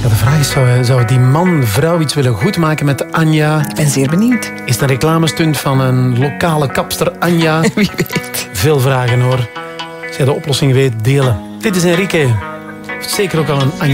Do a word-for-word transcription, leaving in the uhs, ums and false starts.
Ja, de vraag is, zou, zou die man, vrouw iets willen goedmaken met Anja? Ik ben zeer benieuwd. Is het een reclamestunt van een lokale kapster Anja? Wie weet. Veel vragen hoor. Als jij de oplossing weet, delen. Dit is Enrique. Zeker ook al een Anja.